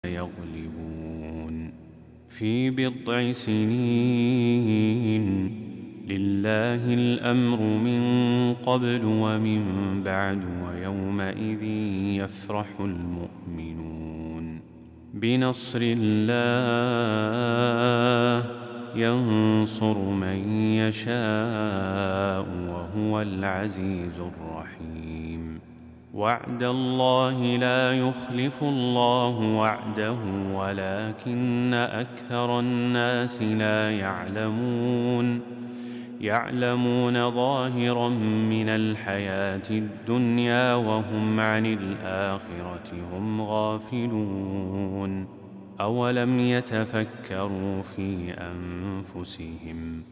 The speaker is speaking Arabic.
يغلبون في بضع سنين لله الأمر من قبل ومن بعد ويومئذ يفرح المؤمنون بنصر الله ينصر من يشاء وهو العزيز الرحيم وعد الله لا يخلف الله وعده ولكن أكثر الناس لا يعلمون ظاهرا من الحياة الدنيا وهم عن الآخرة هم غافلون أولم يتفكروا في أنفسهم